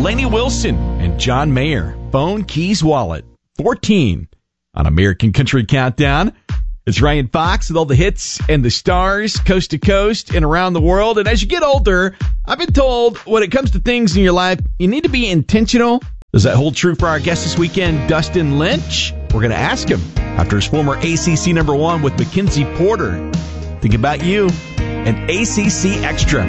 Lainey Wilson and John Mayer. Phone, Keys, Wallet. 14 on American Country Countdown. It's Ryan Fox with all the hits and the stars, coast to coast and around the world. And as you get older, I've been told when it comes to things in your life, you need to be intentional. Does that hold true for our guest this weekend, Dustin Lynch? We're going to ask him after his former ACC #1 with Mackenzie Porter. Think about you and ACC Extra.